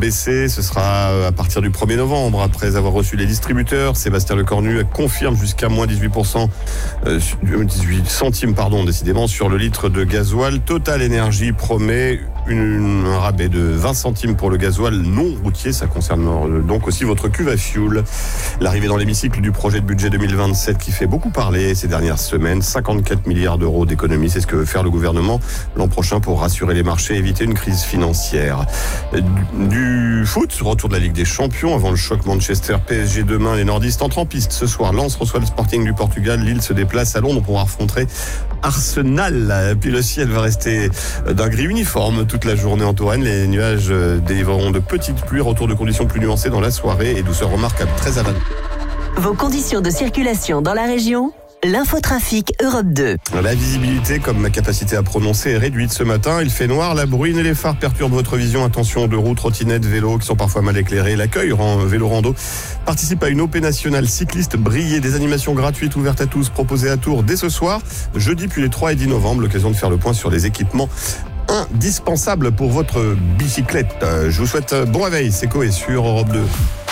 baisser. Ce sera à partir du 1er novembre, après avoir reçu les distributeurs. Sébastien Lecornu confirme jusqu'à moins 18%, 18 centimes, décidément, sur le litre de gasoil. Total Énergie promet un rabais de 20 centimes pour le gasoil non routier. Ça concerne donc aussi votre cuve à fioul. L'arrivée dans l'hémicycle du projet de budget 2027 qui fait beaucoup parler ces dernières semaines. 54 milliards d'euros d'économies. C'est ce que veut faire le gouvernement l'an prochain pour rassurer les marchés et éviter une crise financière. Du foot, retour de la Ligue des Champions avant le choc Manchester-PSG demain. Les nordistes entrent en piste ce soir. Lens reçoit le Sporting du Portugal. Lille se déplace à Londres pour affronter Arsenal. Puis le ciel va rester d'un gris uniforme toute la journée en Touraine. Les nuages délivreront de petites pluies. Retour de conditions plus nuancées dans la soirée et douceur remarquable très à Vos conditions de circulation dans la région, l'infotrafic Europe 2. La visibilité, comme ma capacité à prononcer, est réduite ce matin. Il fait noir, la bruine et les phares perturbent votre vision. Attention de roues, trottinettes, vélos qui sont parfois mal éclairés. L'accueil Vélo Rando participe à une OP nationale cycliste brillée. Des animations gratuites ouvertes à tous proposées à Tours dès ce soir, jeudi puis les 3 et 10 novembre. L'occasion de faire le point sur les équipements indispensables pour votre bicyclette. Je vous souhaite bon réveil, c'est Coé sur Europe 2.